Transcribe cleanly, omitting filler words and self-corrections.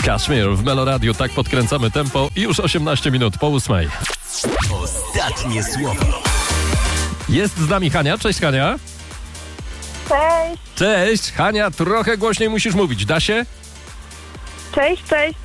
Kaszmir w Meloradiu, tak podkręcamy tempo. Już 18 minut po 8. Ostatnie słowo. Jest z nami Hania. Cześć, Hania. Cześć, Cześć, Hania, trochę głośniej musisz mówić. Da się? cześć.